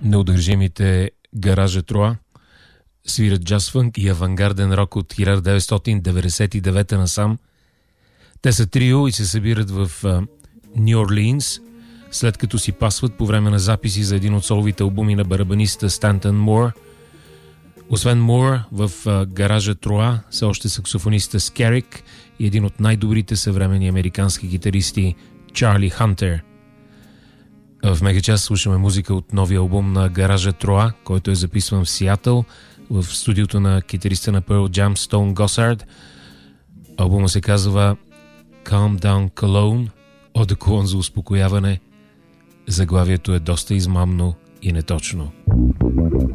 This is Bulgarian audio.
неудържимите Гаража Троа свират джаз-фънк и авангарден рок от 1999 насам. Те са трио и се събират в Ню Орлиинс, след като си пасват по време на записи за един от соловите албуми на барабаниста Стантън Мур. Освен Мур, в Гаража Троа са още саксофониста Скерик и един от най-добрите съвременни американски гитаристи Чарли Хантер. В Мегачас слушаме музика от новия албум на Гаража Троа, който е записван в Сиатъл, в студиото на китариста на Pearl Jam Stone Gossard. Албума се казва Calm Down Cologne, одеколон за успокояване. Заглавието е доста измамно и неточно.